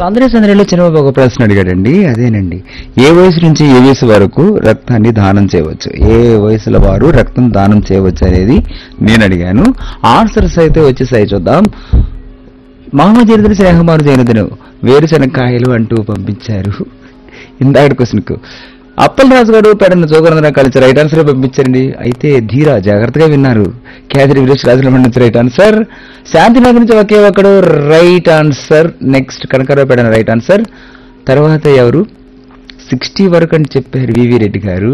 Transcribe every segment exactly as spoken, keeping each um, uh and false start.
సందడి సందడిలో చిన్నబాబు ఒక ప్రశ్న అడిగాడండి. అదేనండి, ఏ వయసు నుంచి ఏ వయసు వరకు రక్తాన్ని దానం చేయవచ్చు, ఏ వయసుల వారు రక్తం దానం చేయవచ్చు అనేది నేను అడిగాను. ఆన్సర్స్ అయితే వచ్చేసాయి, చూద్దాం. మహమ్మద్ జరీదులు స్నేహమాను జైనుదను వేరుశనక్కాయలు అంటూ పంపించారు. ఇందాక క్వశ్చన్కు అప్పలరాజు గారు పెడన్న జోగరంధ్ర కలిసి రైట్ ఆన్సర్ పంపించారండి. అయితే ధీరా జాగ్రత్తగా విన్నారు. కేదరి వీరేష్ రాజుల నుంచి రైట్ ఆన్సర్. శాంతినగర్ నుంచి ఒకే ఒకడు right answer. Next Kanaka Rao Pedana right answer. తర్వాత ఎవరు సిక్స్టీ వరకు అని చెప్పారు వివి రెడ్డి గారు.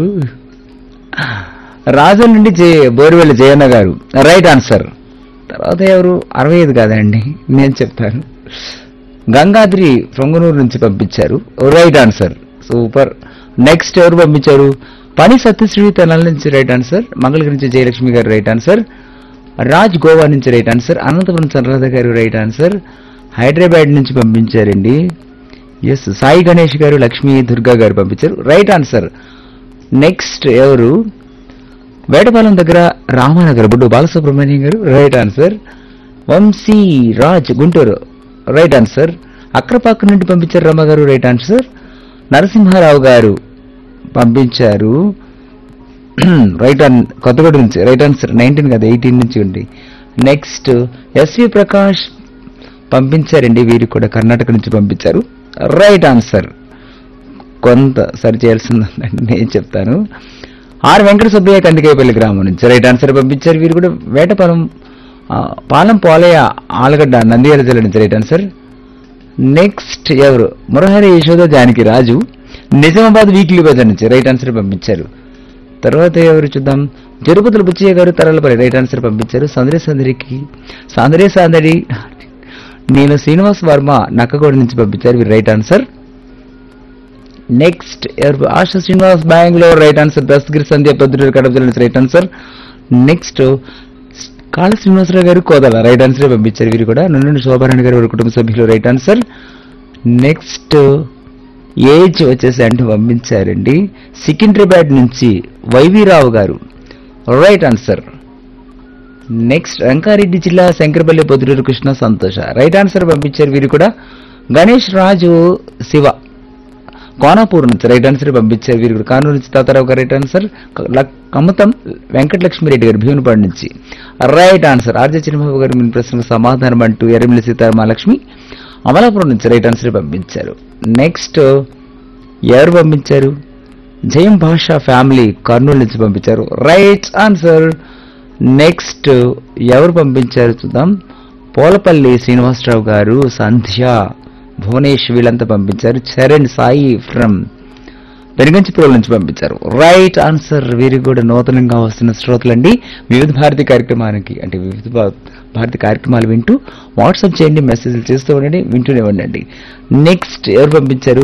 రాజు నుండి జే బోరువెల్లి జయన్న గారు రైట్ ఆన్సర్. తర్వాత ఎవరు అరవై ఐదు కాదండి, నేను చెప్పాను. గంగాద్రి పొంగనూరు నుంచి పంపించారు రైట్ ఆన్సర్. సూపర్. నెక్స్ట్ ఎవరు పంపించారు? పని సత్యశ్రీ తెనాల నుంచి రైట్ ఆన్సర్. మంగళగిరి నుంచి జయలక్ష్మి గారు రైట్ ఆన్సర్. రాజ్ గోవా నుంచి రైట్ ఆన్సర్. అనంతపురం చంద్రరాధ గారు రైట్ ఆన్సర్. హైదరాబాద్ నుంచి పంపించారండి. ఎస్ సాయి గణేష్ గారు లక్ష్మీ దుర్గా గారు పంపించారు రైట్ ఆన్సర్. నెక్స్ట్ ఎవరు? వేటపాలెం దగ్గర రామానగర్ బుడ్డు బాలసుబ్రహ్మణ్యం గారు right answer. Vamsi Raj Guntur right answer. అక్రపాక నుండి పంపించారు రమ్మ గారు రైట్ ఆన్సర్. నరసింహారావు గారు పంపించారు రైట్ ఆన్ కొత్తగూడ నుంచి రైట్ ఆన్సర్. నైన్టీన్ కదా ఎయిటీన్ నుంచి ఉంది. నెక్స్ట్ ఎస్వి ప్రకాష్ పంపించారండి, వీరు కూడా కర్ణాటక నుంచి పంపించారు రైట్ ఆన్సర్. కొంత సరి చేయాల్సిందండి, నేను చెప్తాను. ఆర్ వెంకట సుబ్బయ్య కందికాయపల్లి గ్రామం నుంచి రైట్ ఆన్సర్ పంపించారు, వీరు కూడా. వేటపాలెం పాలెం పోలయ్య ఆలగడ్డ నంద్యాల జిల్లా నుంచి రైట్ ఆన్సర్. నెక్స్ట్ ఎవరు? మురహరి యశోద జానకి రాజు నిజామాబాద్ వీక్లీ బజార్ నుంచి రైట్ ఆన్సర్ పంపించారు. తర్వాత ఎవరు చూద్దాం? జరుపతుల బుచ్చయ్య గారు తరలపల్లి రైట్ ఆన్సర్ పంపించారు. సందడి సందడికి సందడే సందడి నేను శ్రీనివాస్ వర్మ నక్కగోడ నుంచి పంపించారు, వీరు రైట్ ఆన్సర్. నెక్స్ట్ ఎవరు? ఆశ శ్రీనివాస్ బెంగళూరు రైట్ ఆన్సర్. దస్తగిరి సంధ్య పొద్దుటూరు కడప జిల్లా నుంచి రైట్ ఆన్సర్. నెక్స్ట్ కాళ శ్రీనివాసరావు గారు కోదల రైట్ ఆన్సర్ పంపించారు, వీరు కూడా. నుండి శోభారాణి గారు వారి కుటుంబ సభ్యులు రైట్ ఆన్సర్. నెక్స్ట్ ఏజ్ వచ్చేసి అంటూ పంపించారండి. సికింద్రాబాద్ నుంచి వైవీరావు గారు రైట్ ఆన్సర్. నెక్స్ట్ రంగారెడ్డి జిల్లా శంకరపల్లి పొద్దుటూరు కృష్ణ సంతోష రైట్ ఆన్సర్ పంపించారు, వీరు కూడా. గణేష్ రాజు శివ కోనాపూర్ నుంచి రైట్ ఆన్సర్ పంపించారు, వీరు కూడా. కానూరు నుంచి తాతారావు గారు రైట్ ఆన్సర్. కమతం వెంకటలక్ష్మిరెడ్డి గారు భీమునిపాడు నుంచి రైట్ ఆన్సర్. ఆర్జే చిన్నబాబు గారు మీ ప్రశ్నకు సమాధానం అంటూ ఎర్రమిల్లి సీతారామలక్ష్మి అమలాపురం నుంచి రైట్ ఆన్సర్ పంపించారు. నెక్స్ట్ ఎవరు పంపించారు? జయం భాషా ఫ్యామిలీ కర్నూలు నుంచి పంపించారు రైట్ ఆన్సర్. నెక్స్ట్ ఎవరు పంపించారు చూద్దాం? పోలపల్లి శ్రీనివాసరావు గారు, సంధ్య, భువనేష్ వీళ్ళంతా పంపించారు. చరణ్ సాయి ఫ్రమ్ పెనుగంచిపురం నుంచి పంపించారు రైట్ ఆన్సర్. వీరు కూడా నూతనంగా వస్తున్న శ్రోతలండి. వివిధ భారతి కార్యక్రమానికి అంటే వివిధ భారతి కార్యక్రమాలు వింటూ వాట్సాప్ చేయండి, మెసేజ్లు చేస్తూ ఉండండి, వింటూనే ఉండండి. నెక్స్ట్ ఎవరు పంపించారు?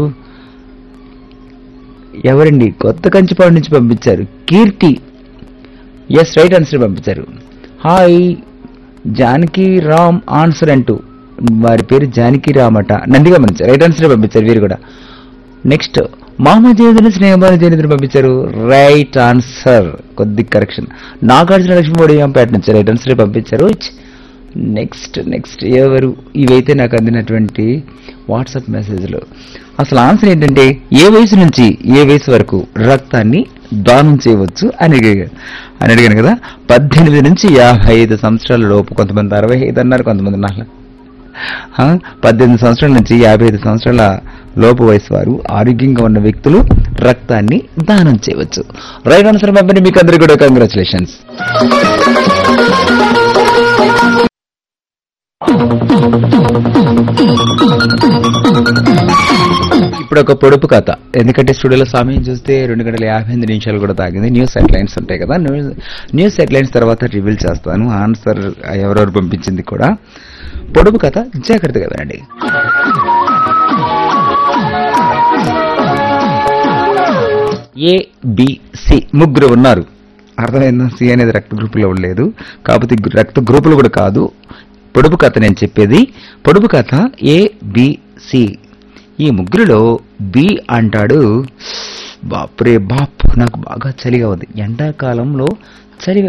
ఎవరండి? కొత్త కంచిపాడు నుంచి పంపించారు కీర్తి. ఎస్ రైట్ ఆన్సర్ పంపించారు. హాయ్ జానకి రామ్ ఆన్సర్ అంటూ వారి పేరు జానకి రామ్ అట, నందిగా మంచి రైట్ ఆన్సర్ పంపించారు, వీరు కూడా. నెక్స్ట్ మహమ్మద్ జైనుద్దీన్ స్నేహబాను జైనుద్దీన్ పంపించారు రైట్ ఆన్సర్. కొద్ది కరెక్షన్. నాగార్జున లక్ష్మీపేట నుంచి రైట్ ఆన్సర్ పంపించారు. నెక్స్ట్ నెక్స్ట్ ఎవరు? ఇవైతే నాకు అందినటువంటి వాట్సాప్ మెసేజ్లు. అసలు ఆన్సర్ ఏంటంటే ఏ వయసు నుంచి ఏ వయసు వరకు రక్తాన్ని దానం చేయవచ్చు అని అని అడిగాను కదా. పద్దెనిమిది నుంచి యాభై ఐదు సంవత్సరాల లోపు, కొంతమంది అరవై ఐదు అన్నారు, కొంతమంది నాలుగు పద్దెనిమిది సంవత్సరాల నుంచి యాభై ఐదు సంవత్సరాల లోపు వయసు వారు ఆరోగ్యంగా ఉన్న వ్యక్తులు రక్తాన్ని దానం చేయవచ్చు. రైట్ ఆన్సర్ పంపిణీ మీకు అందరికీ కూడా కంగ్రాచులేషన్స్. ఇప్పుడు ఒక పొడుపు కథ, ఎందుకంటే స్టూడియోలో సమయం చూస్తే రెండు గంటల యాభై ఎనిమిది నిమిషాలు కూడా తాగింది. న్యూస్ హెడ్లైన్స్ ఉంటాయి కదా, న్యూస్ హెడ్లైన్స్ తర్వాత రివీల్ చేస్తాను ఆన్సర్ ఎవరెవరు పంపించింది కూడా. పొడుపు కథ జాగ్రత్తగా వినండి. ఏ బి సి ముగ్గురు ఉన్నారు. అర్థమైందా? సి అనేది రక్త గ్రూపులో ఉండలేదు, కాకపోతే రక్త గ్రూపులు కూడా కాదు. పొడుపు కథ నేను చెప్పేది. పొడుపు కథ ఏ బి సి. ఈ ముగ్గురులో బి అంటాడు, బాప్రే బాప్ నాకు బాగా చలిగా ఉంది, ఎండాకాలంలో చలి